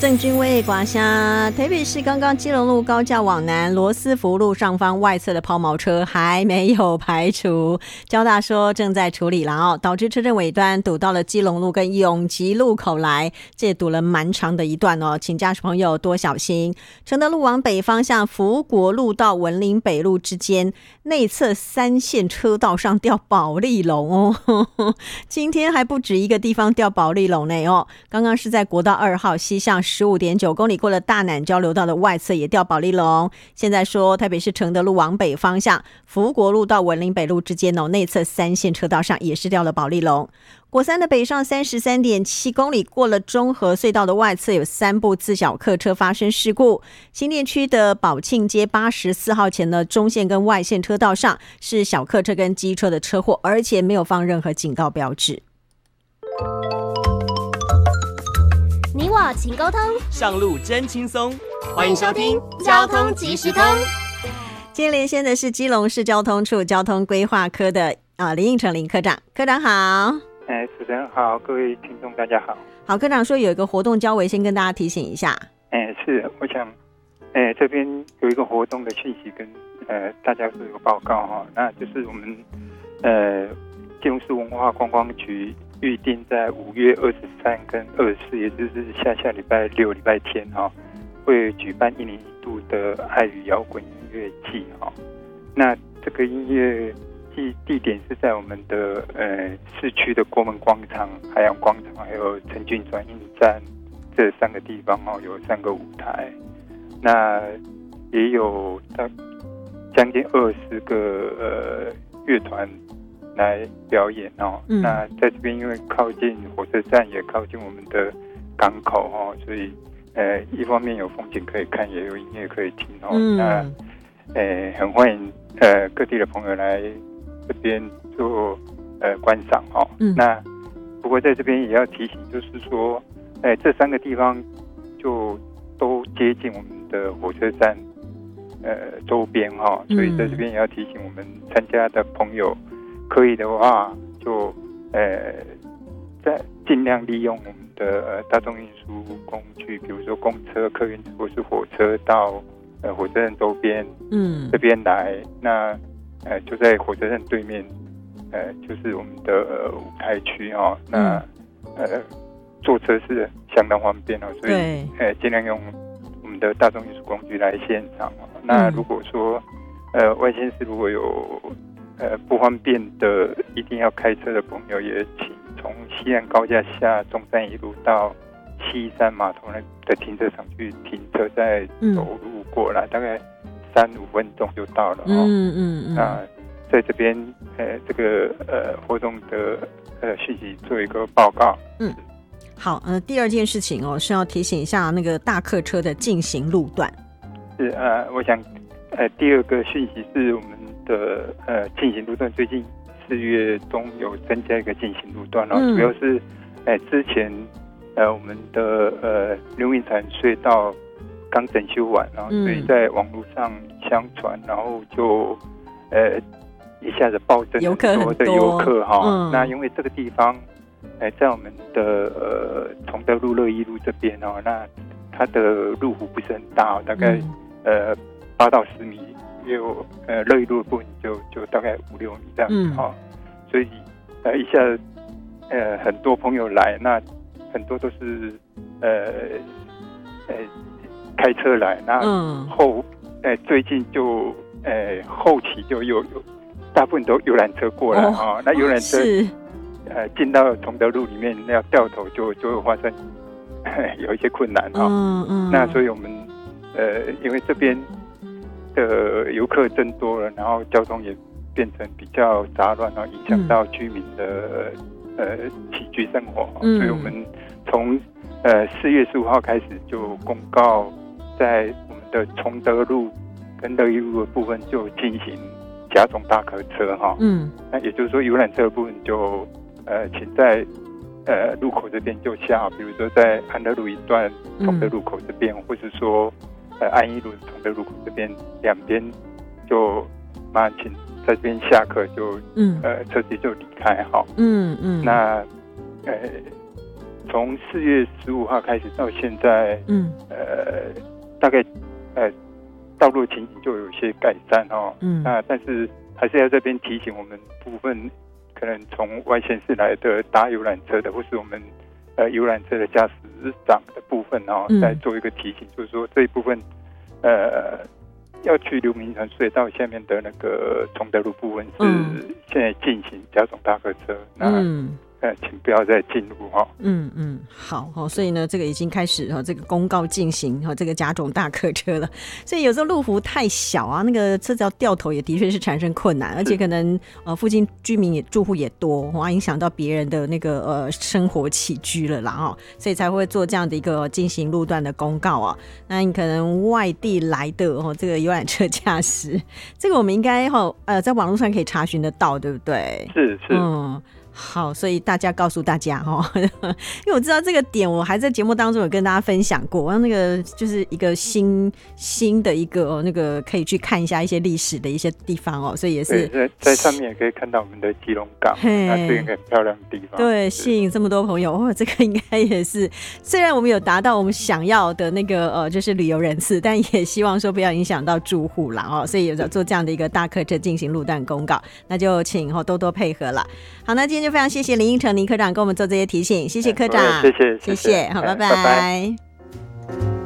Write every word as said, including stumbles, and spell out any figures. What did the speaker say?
郑君威刮下，台北市刚刚基隆路高架往南罗斯福路上方外侧的抛锚车还没有排除，交大说正在处理了哦，导致车阵尾端堵到了基隆路跟永吉路口来，这也堵了蛮长的一段哦，请驾驶朋友多小心。承德路往北方向福国路到文林北路之间内侧三线车道上吊保丽龙哦，呵呵，今天还不止一个地方吊保丽龙呢哦，刚刚是在国道二号西向十五点九公里过了大南交流道的外侧也吊保丽龙。现在说台北市承德路往北方向福国路到文林北路之间哦，内侧三线车道上也是吊了保丽龙。国三的北上 三十三点七公里过了中和隧道的外侧有三部自小客车发生事故。新店区的宝庆街八十四号前的中线跟外线车道上是小客车跟机车的车祸，而且没有放任何警告标志。 你我勤沟通， 上路真轻松。 欢迎收听交通即时通。 今天连线的是基隆市交通处交通规划科的、呃、林应成林科长，科长好。 哎，主持人好，各位听众大家好。 好，科长说有一个活动交维，先跟大家提醒一下。 哎，是，我想，哎，这边有一个活动的讯息跟呃大家做一个报告哈，那就是我们呃基隆市文化观光局预定在五月二十三跟二十四，也就是下下礼拜六、礼拜天哈，会举办一年一度的爱与摇滚音乐季哈。那这个音乐季地点是在我们的呃市区的国门广场、海洋广场，还有陈郡转运站这三个地方哦，有三个舞台。那也有大将近二十个呃乐团来表演哦。嗯、那在这边因为靠近火车站，也靠近我们的港口哦，所以呃一方面有风景可以看，也有音乐可以听哦。嗯、那呃很欢迎呃各地的朋友来这边做呃观赏哦。嗯、那不过在这边也要提醒，就是说，哎，这三个地方就都接近我们的火车站呃周边哈、哦，所以在这边也要提醒我们参加的朋友，可以的话就呃在尽量利用我们的呃大众运输工具，比如说公车、客运或是火车到呃火车站周边，嗯，这边来那。呃，就在火车站对面，呃，就是我们的、呃、舞台区哦。那、嗯、呃，坐车是相当方便哦，所以呃，尽量用我们的大众运输工具来现场哦。那如果说呃外县市如果有呃不方便的，一定要开车的朋友，也请从西岸高架下中山一路到西山码头的停车场去停车，再走路过来，嗯、大概三五分钟就到了哦。嗯嗯嗯。那在这边，呃，这个呃活动的呃讯息做一个报告。嗯。 好，呃，第二件事情哦，是要提醒一下那个大客车的进行路段。 是呃，我想，呃，第二个讯息是我们的呃进行路段，最近四月中有增加一个进行路段哦，嗯、主要是，哎、呃，之前呃我们的呃刘运潭隧道刚整修完，然后所以在网络上相传，然后就呃一下子暴增很多的游客哈。嗯、那因为这个地方，哎、呃，在我们的呃崇德路、乐一路这边哦，那它的路幅不是很大，大概、嗯、呃八到十米，也有呃乐一路的部分就就大概五六米这样子哈。嗯、所以呃一下呃很多朋友来，那很多都是呃呃。开车来，那后，呃，最近就，呃，后期就有有大部分都游览车过来啊、哦哦，那游览车，呃，进到崇德路里面要掉头就就会发生有一些困难哈、哦。嗯嗯。那所以我们，呃，因为这边的游客增多了，然后交通也变成比较杂乱，然后影响到居民的、嗯、呃起居生活，嗯、所以我们从呃四月十五号开始就公告。在我们的崇德路跟乐一路的部分就进行甲种大客车哈，嗯，那也就是说游览车的部分就呃请在呃路口这边就下，比如说在安德路一段崇德路口这边，嗯、或是说呃安一路崇德路口这边两边就马上请在这边下课就嗯呃车子就离开哈，嗯嗯，那呃从四月十五号开始到现在， 嗯， 呃，大概呃道路情形就有些改善哦。 嗯， 那但是还是要这边提醒我们部分可能从外县市来的搭游览车的，或是我们呃游览车的驾驶长的部分哦， 嗯再做一个提醒，就是说这一部分呃要去刘铭传隧道下面的那个崇德路部分是现在进行加总大客车， 嗯。 那呃，请不要再进入哈。 嗯嗯，好哦，所以呢，这个已经开始哈，这个公告进行哈，这个甲种大客车了。所以有时候路幅太小啊，那个车子要掉头也的确是产生困难，而且可能呃附近居民也住户也多，哇，影响到别人的那个呃生活起居了啦哦，所以才会做这样的一个进行路段的公告啊。那你可能外地来的哦，这个游览车驾驶，这个我们应该哈呃在网络上可以查询得到，对不对？ 是是， 嗯。好，所以大家告诉大家哈，因为我知道这个点，我还在节目当中有跟大家分享过，然后那个就是一个新新的一个、哦、那个可以去看一下一些历史的一些地方哦，所以也是在在上面也可以看到我们的基隆港，那是一个很漂亮的地方， 对，吸引这么多朋友，哦，这个应该也是，虽然我们有达到我们想要的那个呃，就是旅游人次，但也希望说不要影响到住户啦哦，所以有做这样的一个大客车进行路段公告，那就请哦多多配合了。好，那今天就非常谢谢林英成林科长跟我们做这些提醒，谢谢科长， 谢谢谢谢，好，拜拜。 拜拜。